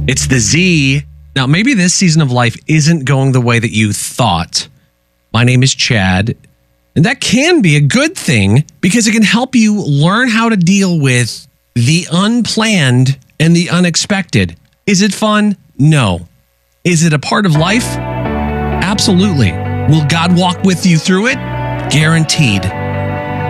It's the Z. Now, maybe this season of life isn't going the way that you thought. My name is Chad, and that can be a good thing because it can help you learn how to deal with the unplanned and the unexpected. Is it fun? No. Is it a part of life? Absolutely. Will God walk with you through it? Guaranteed.